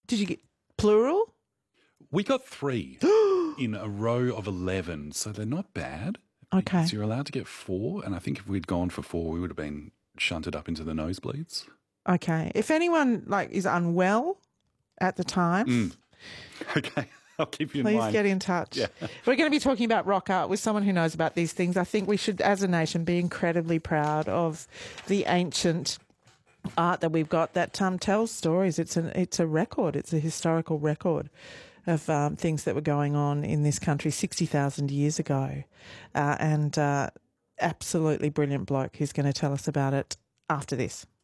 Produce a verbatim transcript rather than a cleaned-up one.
Did you get plural? We got three in a row of eleven, so they're not bad. Okay. So you're allowed to get four, and I think if we'd gone for four, we would have been shunted up into the nosebleeds. Okay. If anyone like is unwell at the time, Mm. Okay. I'll keep you in please mind. get in touch. Yeah. We're going to be talking about rock art with someone who knows about these things. I think we should, as a nation, be incredibly proud of the ancient art that we've got that um, tells stories. It's an it's a record. It's a historical record of um, things that were going on in this country sixty thousand years ago. Uh, and uh, absolutely brilliant bloke who's going to tell us about it after this.